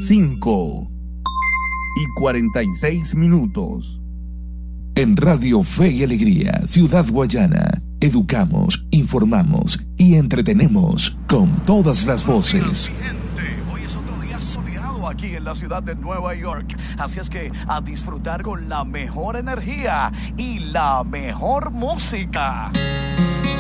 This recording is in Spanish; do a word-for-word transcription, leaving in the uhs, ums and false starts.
cinco y cuarenta y seis minutos. En Radio Fe y Alegría, Ciudad Guayana, educamos, informamos y entretenemos con todas las voces. Hoy es otro día soleado aquí en la ciudad de Nueva York, así es que a disfrutar con la mejor energía y la mejor música.